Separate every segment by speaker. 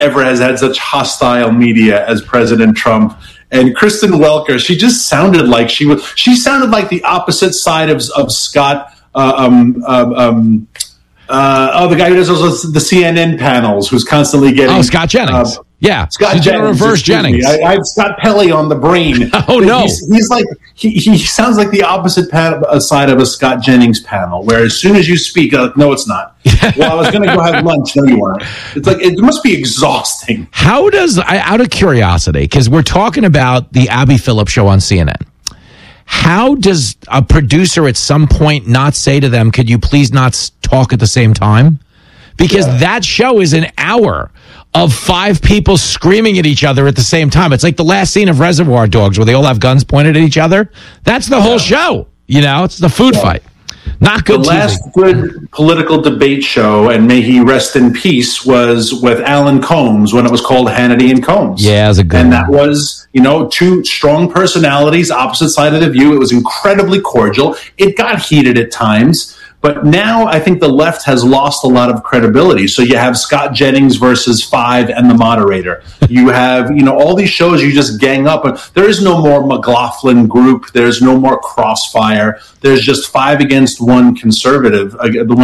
Speaker 1: ever has had such hostile media as President Trump. And Kristen Welker, she just sounded like she sounded like the opposite side of Scott. The guy who does the CNN panels, who's constantly getting
Speaker 2: Scott Jennings. Scott
Speaker 1: Jennings.
Speaker 2: Reverse Jennings.
Speaker 1: I have Scott Pelley on the brain.
Speaker 2: Oh no,
Speaker 1: he's like he sounds like the opposite side of a Scott Jennings panel, where as soon as you speak, no, it's not. Well, I was going to go have lunch. No, you weren't. It's like it must be exhausting.
Speaker 2: How does out of curiosity, because we're talking about the Abby Phillips show on CNN. How does a producer at some point not say to them, could you please not talk at the same time? Because that show is an hour of 5 people screaming at each other at the same time. It's like the last scene of Reservoir Dogs where they all have guns pointed at each other. That's the whole show. It's the food fight. Not good.
Speaker 1: The last good political debate show, and may he rest in peace, was with Alan Combs when it was called Hannity and Combs.
Speaker 2: Yeah, it was a good
Speaker 1: and
Speaker 2: one.
Speaker 1: That was, 2 strong personalities, opposite side of the view. It was incredibly cordial. It got heated at times. But now I think the left has lost a lot of credibility. So you have Scott Jennings versus 5 and the moderator. You have, all these shows you just gang up. And there is no more McLaughlin group. There's no more Crossfire. There's just 5 against one conservative,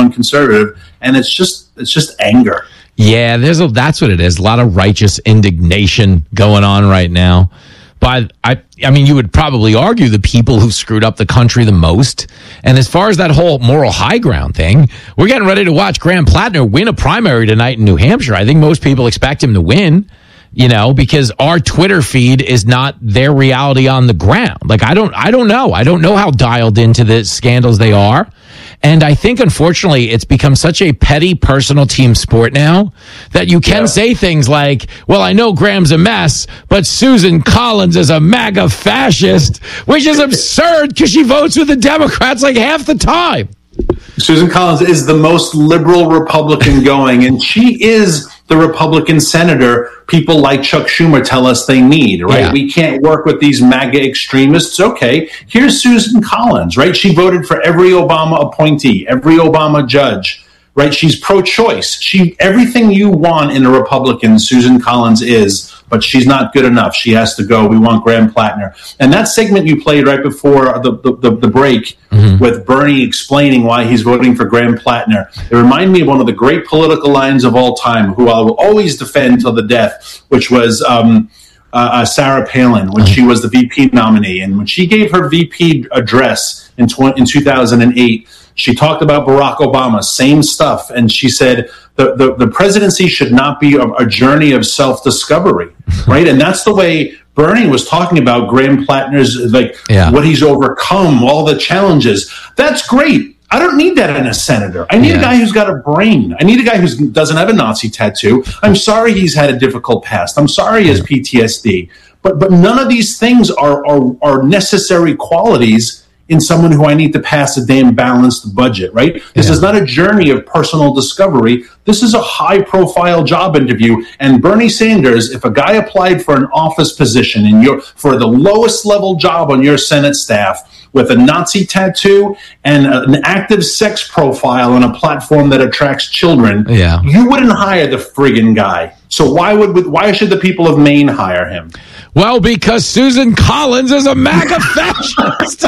Speaker 1: and it's just anger.
Speaker 2: Yeah, that's what it is. A lot of righteous indignation going on right now. But I mean, you would probably argue the people who screwed up the country the most. And as far as that whole moral high ground thing, we're getting ready to watch Graham Plattner win a primary tonight in New Hampshire. I think most people expect him to win, because our Twitter feed is not their reality on the ground. Like, I don't know. I don't know how dialed into the scandals they are. And I think, unfortunately, it's become such a petty personal team sport now that you can say things like, well, I know Graham's a mess, but Susan Collins is a MAGA fascist, which is absurd because she votes with the Democrats like half the time.
Speaker 1: Susan Collins is the most liberal Republican going, and she is the Republican senator people like Chuck Schumer tell us they need, right?
Speaker 2: Yeah.
Speaker 1: We can't work with these MAGA extremists. Okay, here's Susan Collins, right? She voted for every Obama appointee, every Obama judge, right? She's pro-choice. Everything you want in a Republican, Susan Collins is, but she's not good enough. She has to go. We want Graham Plattner. And that segment you played right before the break with Bernie explaining why he's voting for Graham Plattner, it reminded me of one of the great political lines of all time, who I will always defend till the death, which was Sarah Palin when she was the VP nominee. And when she gave her VP address in 2008, she talked about Barack Obama, same stuff. And she said the presidency should not be a journey of self-discovery, right? And that's the way Bernie was talking about Graham Plattner's, what he's overcome, all the challenges. That's great. I don't need that in a senator. I need a guy who's got a brain. I need a guy who doesn't have a Nazi tattoo. I'm sorry he's had a difficult past. I'm sorry he has PTSD. But none of these things are necessary qualities in someone who I need to pass a damn balanced budget, right? This is not a journey of personal discovery. This is a high-profile job interview. And Bernie Sanders, if a guy applied for an office position for the lowest level job on your Senate staff with a Nazi tattoo and an active sex profile on a platform that attracts children, you wouldn't hire the friggin' guy. So why should the people of Maine hire him?
Speaker 2: Well, because Susan Collins is a MAGA fascist.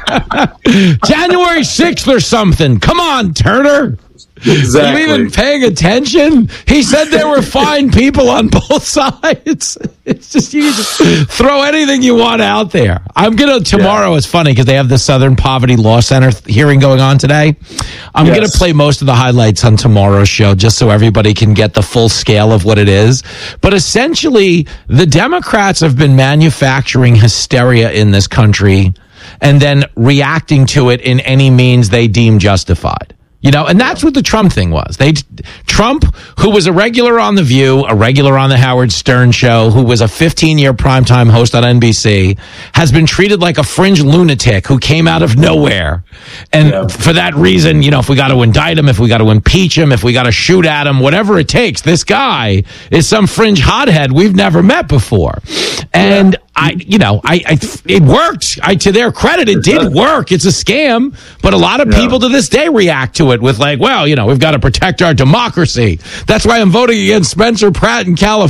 Speaker 2: January 6th or something. Come on, Turner.
Speaker 1: Exactly.
Speaker 2: Are you even paying attention? He said there were fine people on both sides. It's just, you just throw anything you want out there. Tomorrow is funny because they have the Southern Poverty Law Center hearing going on today. I'm going to play most of the highlights on tomorrow's show just so everybody can get the full scale of what it is. But essentially, the Democrats have been manufacturing hysteria in this country and then reacting to it in any means they deem justified. And that's what the Trump thing was. Trump, who was a regular on The View, a regular on the Howard Stern show, who was a 15-year primetime host on NBC, has been treated like a fringe lunatic who came out of nowhere. And for that reason, if we got to indict him, if we got to impeach him, if we got to shoot at him, whatever it takes, this guy is some fringe hothead we've never met before. And it worked. To their credit, it did work. It's a scam, but a lot of people to this day react to it with like, well, we've got to protect our democracy. That's why I'm voting against Spencer Pratt in California.